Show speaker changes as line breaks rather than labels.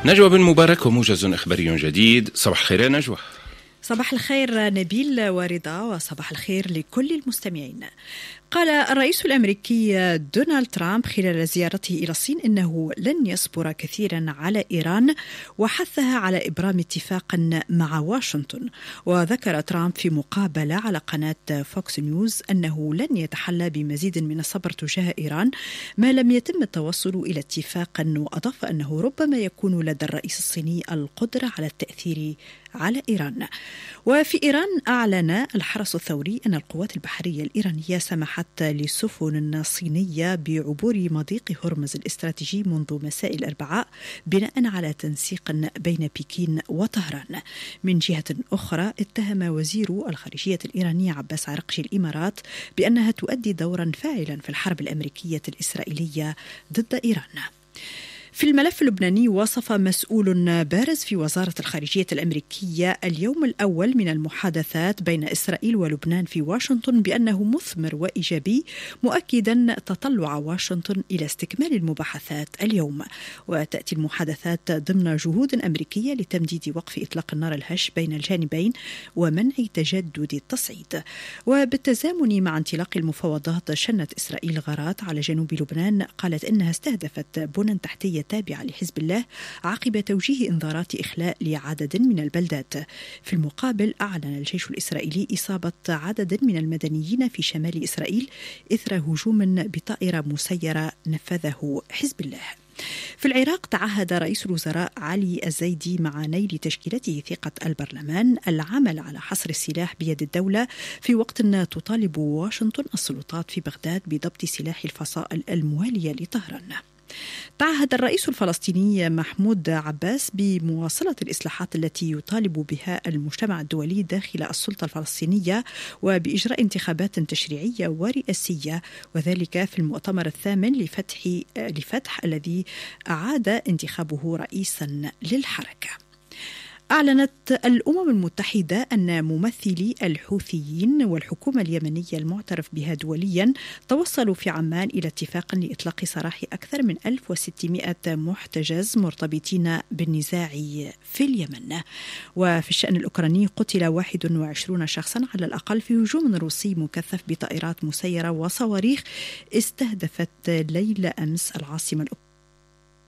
نجوى بن مبارك وموجز إخباري جديد. صباح الخير يا نجوى.
صباح الخير نبيل ورضا، وصباح الخير لكل المستمعين. قال الرئيس الأمريكي دونالد ترامب خلال زيارته إلى الصين إنه لن يصبر كثيرا على إيران، وحثها على إبرام اتفاق مع واشنطن. وذكر ترامب في مقابلة على قناة فوكس نيوز أنه لن يتحلى بمزيد من الصبر تجاه إيران ما لم يتم التوصل إلى اتفاق، وأضاف أنه ربما يكون لدى الرئيس الصيني القدرة على التأثير على إيران. وفي إيران أعلن الحرس الثوري أن القوات البحرية الإيرانية سمحت لسفن صينية بعبور مضيق هرمز الاستراتيجي منذ مساء الأربعاء بناء على تنسيق بين بكين وطهران. من جهة أخرى اتهم وزير الخارجية الإيراني عباس عرقجي الإمارات بأنها تؤدي دورا فاعلا في الحرب الأمريكية الإسرائيلية ضد إيران. في الملف اللبناني، وصف مسؤول بارز في وزارة الخارجية الأمريكية اليوم الأول من المحادثات بين إسرائيل ولبنان في واشنطن بأنه مثمر وإيجابي، مؤكدا تطلع واشنطن إلى استكمال المباحثات اليوم. وتأتي المحادثات ضمن جهود أمريكية لتمديد وقف إطلاق النار الهش بين الجانبين ومنع تجدد التصعيد. وبالتزامن مع انطلاق المفاوضات، شنت إسرائيل غارات على جنوب لبنان قالت إنها استهدفت بنى تحتية تابعة لحزب الله عقب توجيه إنذارات إخلاء لعدد من البلدات. في المقابل، أعلن الجيش الإسرائيلي إصابة عدد من المدنيين في شمال إسرائيل إثر هجوم بطائرة مسيرة نفذه حزب الله. في العراق، تعهد رئيس الوزراء علي الزيدي مع نيل تشكيلته ثقة البرلمان العمل على حصر السلاح بيد الدولة، في وقت تطالب واشنطن السلطات في بغداد بضبط سلاح الفصائل الموالية لطهران. تعهد الرئيس الفلسطيني محمود عباس بمواصلة الإصلاحات التي يطالب بها المجتمع الدولي داخل السلطة الفلسطينية، وبإجراء انتخابات تشريعية ورئاسية، وذلك في المؤتمر الثامن لفتح الذي أعاد انتخابه رئيسا للحركة. أعلنت الأمم المتحدة أن ممثلي الحوثيين والحكومة اليمنية المعترف بها دوليا توصلوا في عمان إلى اتفاق لإطلاق سراح أكثر من 1600 محتجز مرتبطين بالنزاع في اليمن. وفي الشأن الأوكراني، قتل 21 شخصا على الأقل في هجوم روسي مكثف بطائرات مسيرة وصواريخ استهدفت ليلة أمس العاصمة الأوكرانية